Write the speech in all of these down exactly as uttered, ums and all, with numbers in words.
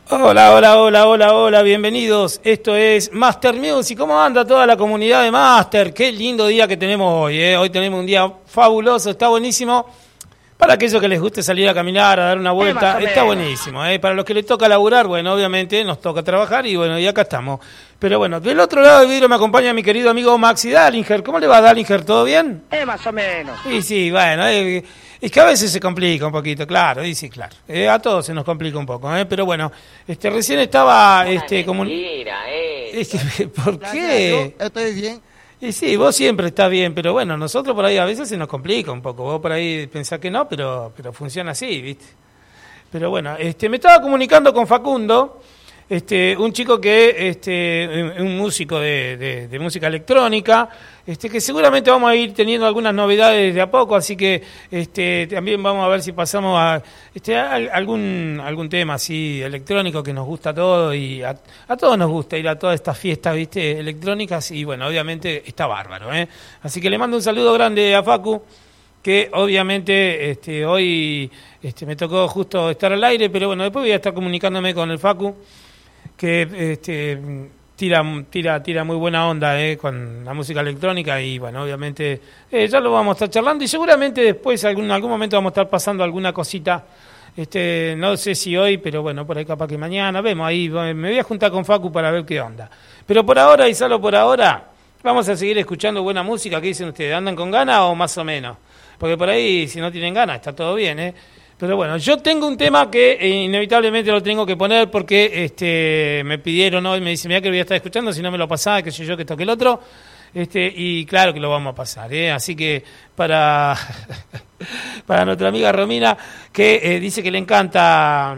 Hola, hola, hola, hola, hola, bienvenidos. Esto es Master Music. ¿Cómo anda toda la comunidad de Master? Qué lindo día que tenemos hoy, ¿eh? Hoy tenemos un día fabuloso, está buenísimo. Para aquellos que les guste salir a caminar, a dar una vuelta, está buenísimo, ¿eh? Para los que les toca laburar, bueno, obviamente nos toca trabajar y bueno, y acá estamos. Pero bueno, del otro lado del vidrio me acompaña mi querido amigo Maxi Dallinger. ¿Cómo le va, Dallinger? ¿Todo bien? Eh, más o menos. Sí, sí, bueno, eh, es que a veces se complica un poquito, claro, y sí, claro. Eh, a todos se nos complica un poco, ¿eh? Pero bueno, este recién estaba... Una este como mentira, eh. es que, ¿por qué? Yo estoy bien. Y sí, vos siempre estás bien, pero bueno, nosotros por ahí a veces se nos complica un poco. Vos por ahí pensás que no, pero pero funciona así, ¿viste? Pero bueno, este me estaba comunicando con Facundo, este un chico que este un músico de, de, de música electrónica, este que seguramente vamos a ir teniendo algunas novedades de a poco, así que este también vamos a ver si pasamos a este a, algún algún tema así electrónico que nos gusta a todos y a, a todos nos gusta ir a todas estas fiestas, ¿viste? Electrónicas y bueno, obviamente está bárbaro, ¿eh? Así que le mando un saludo grande a Facu, que obviamente este hoy este me tocó justo estar al aire, pero bueno, después voy a estar comunicándome con el Facu, que este tira tira tira muy buena onda eh, con la música electrónica y bueno, obviamente eh, ya lo vamos a estar charlando y seguramente después algún, en algún momento vamos a estar pasando alguna cosita, este no sé si hoy, pero bueno, por ahí capaz que mañana, vemos ahí, me voy a juntar con Facu para ver qué onda. Pero por ahora y solo por ahora, vamos a seguir escuchando buena música. ¿Qué dicen ustedes? ¿Andan con ganas o más o menos? Porque por ahí, si no tienen ganas, está todo bien, ¿eh? Pero bueno, yo tengo un tema que eh, inevitablemente lo tengo que poner porque este me pidieron hoy, me dicen, mira que lo voy a estar escuchando, si no me lo pasaba, que sé yo, que toque el otro. Este, y claro que lo vamos a pasar, ¿eh? Así que para, para nuestra amiga Romina, que eh, dice que le encanta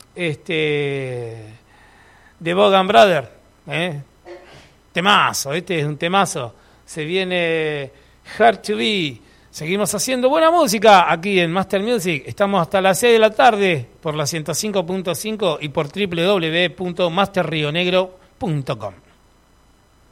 este The Bogan Brother, ¿eh? Temazo, este es un temazo. Se viene Hard to Be. Seguimos haciendo buena música aquí en Master Music. Estamos hasta las seis de la tarde por la ciento cinco punto cinco y por doble u doble u doble u punto master rio negro punto com.